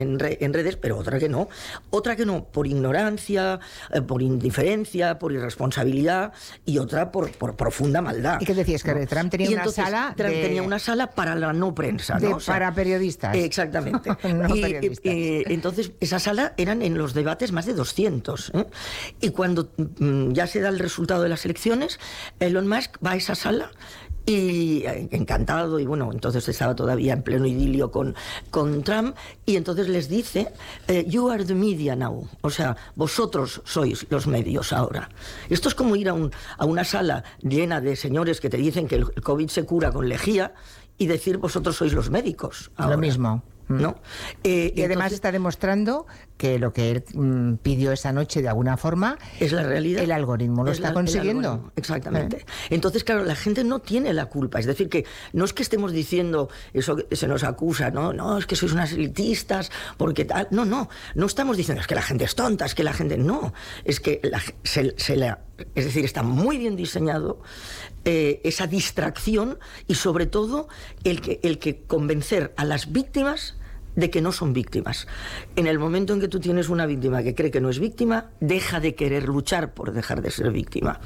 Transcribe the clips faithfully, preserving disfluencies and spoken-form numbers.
En, re, en redes, pero otra que no. Otra que no, por ignorancia, eh, por indiferencia, por irresponsabilidad, y otra por, por profunda maldad. ¿Y qué decías? Que ¿no? Trump tenía y una entonces, sala Trump de... tenía una sala para la no prensa, de, ¿no? O sea, para periodistas. Exactamente. no y, periodistas. Eh, entonces, esa sala eran en los debates más de doscientos. ¿eh? Y cuando mm, ya se da el resultado de las elecciones, Elon Musk va a esa sala y encantado, y bueno, entonces estaba todavía en pleno idilio con, con Trump, y entonces les dice, eh, you are the media now, o sea, vosotros sois los medios ahora. Esto es como ir a, un, a una sala llena de señores que te dicen que el COVID se cura con lejía y decir, vosotros sois los médicos ahora. Lo mismo. ¿No? Eh, y además entonces, está demostrando que lo que él mm, pidió esa noche de alguna forma es la realidad. El algoritmo lo es está la, consiguiendo. Exactamente. ¿Eh? Entonces, claro, la gente no tiene la culpa. Es decir, que no es que estemos diciendo eso que se nos acusa, no, no, es que sois unas elitistas, porque tal. No, no, no estamos diciendo es que la gente es tonta, es que la gente. No, es que la, se, se la. Es decir, está muy bien diseñado eh, esa distracción y, sobre todo, el que, el que convencer a las víctimas de que no son víctimas. En el momento en que tú tienes una víctima que cree que no es víctima, deja de querer luchar por dejar de ser víctima.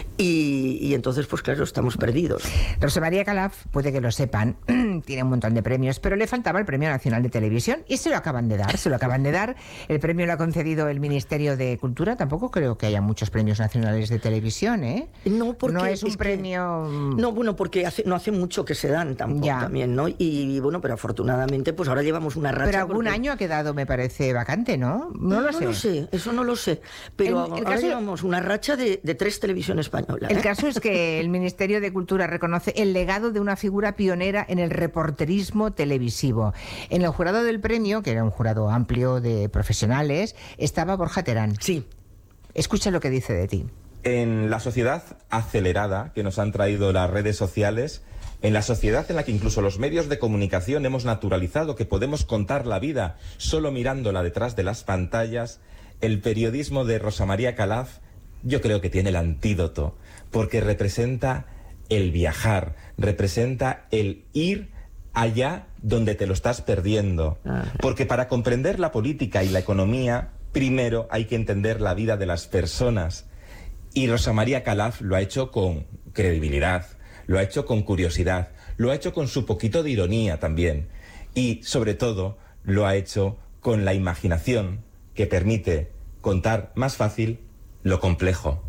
Y, y entonces, pues claro, estamos perdidos. Rosa María Calaf, puede que lo sepan, tiene un montón de premios, pero le faltaba el Premio Nacional de Televisión y se lo acaban de dar, se lo acaban de dar. El premio lo ha concedido el Ministerio de Cultura. Tampoco creo que haya muchos premios nacionales de televisión, ¿eh? No, porque no es un es premio... Que, no, bueno, porque hace, no hace mucho que se dan tampoco ya. también, ¿no? Y, y bueno, pero afortunadamente, pues ahora llevamos una racha. Pero algún porque... año ha quedado, me parece, vacante, ¿no? No, no lo no sé. lo sé, eso no lo sé. Pero el, el ahora caso... llevamos una racha de, de tres televisiones españolas. ¿eh? El caso es que el Ministerio de Cultura reconoce el legado de una figura pionera en el reporterismo televisivo. En el jurado del premio, que era un jurado amplio de profesionales, estaba Borja Terán. Sí. Escucha lo que dice de ti. En la sociedad acelerada que nos han traído las redes sociales, en la sociedad en la que incluso los medios de comunicación hemos naturalizado que podemos contar la vida solo mirándola detrás de las pantallas, el periodismo de Rosa María Calaf yo creo que tiene el antídoto, porque representa el viajar, representa el ir allá donde te lo estás perdiendo. Porque para comprender la política y la economía, primero hay que entender la vida de las personas. Y Rosa María Calaf lo ha hecho con credibilidad, lo ha hecho con curiosidad, lo ha hecho con su poquito de ironía también. Y, sobre todo, lo ha hecho con la imaginación que permite contar más fácil lo complejo.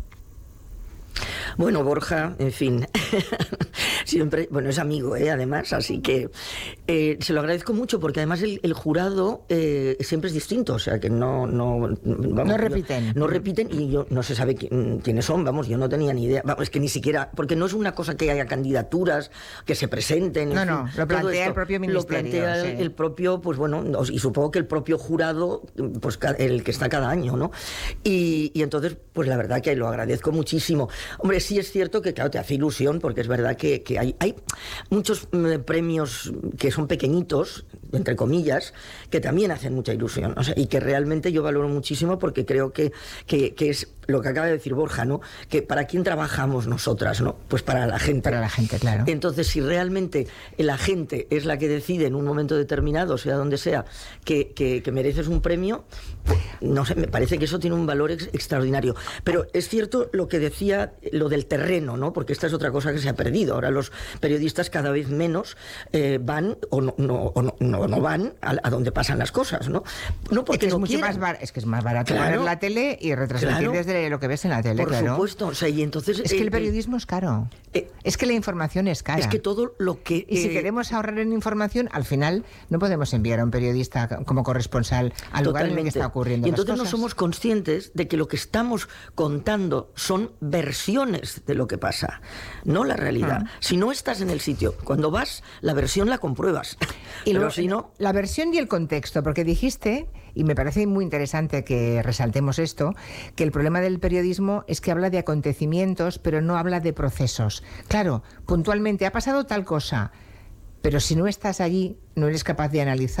Bueno, Borja, en fin, siempre, bueno, es amigo, ¿eh? Además, así que eh, se lo agradezco mucho, porque además el, el jurado eh, siempre es distinto, o sea, que no... No, vamos, no repiten. Yo, no repiten, y yo no se sabe quién, quiénes son, vamos, yo no tenía ni idea, vamos, es que ni siquiera, porque no es una cosa que haya candidaturas, que se presenten... No, en no, fin, lo plantea esto, el propio ministerio. Lo plantea sí. el propio, pues bueno, y supongo que el propio jurado, pues el que está cada año, ¿no? Y, y entonces, pues la verdad que lo agradezco muchísimo. Hombre, sí es cierto que, claro, te hace ilusión, porque es verdad que, que hay, hay muchos eh, premios que son pequeñitos, entre comillas, que también hacen mucha ilusión, o sea, y que realmente yo valoro muchísimo, porque creo que, que, que es lo que acaba de decir Borja, ¿no? Que ¿para quién trabajamos nosotras, no? Pues para la gente. Para la gente, claro. Entonces, si realmente la gente es la que decide en un momento determinado, sea donde sea, que, que, que mereces un premio, pues, no sé, me parece que eso tiene un valor ex extraordinario. Pero es cierto lo que decía, lo del terreno, ¿no? Porque esta es otra cosa que se ha perdido. Ahora los periodistas cada vez menos eh, van o no, no, o no, no, no van a, a donde pasan las cosas, ¿no? No porque es que es no mucho quieran. más bar es que es más barato Claro. ver la tele y retransmitir Claro. desde lo que ves en la tele, Por claro. supuesto, o sea, y entonces... Es que eh, el periodismo es caro. eh, es que la información es cara. Es que todo lo que... Y si eh, queremos ahorrar en información, al final no podemos enviar a un periodista como corresponsal al lugar en el que está ocurriendo Y las entonces no cosas. somos conscientes de que lo que estamos contando son versiones de lo que pasa, no la realidad. Ah. Si no estás en el sitio, cuando vas, la versión la compruebas. Y Pero luego, si no... la versión y el contexto, porque dijiste, y me parece muy interesante que resaltemos esto, que el problema del periodismo es que habla de acontecimientos, pero no habla de procesos. Claro, puntualmente ha pasado tal cosa, pero si no estás allí, no eres capaz de analizar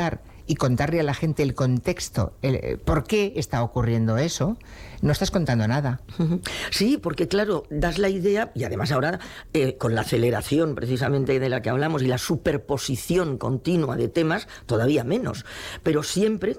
y contarle a la gente el contexto, el, por qué está ocurriendo eso, no estás contando nada. Sí, porque claro, das la idea, y además ahora eh, con la aceleración precisamente de la que hablamos y la superposición continua de temas, todavía menos. Pero siempre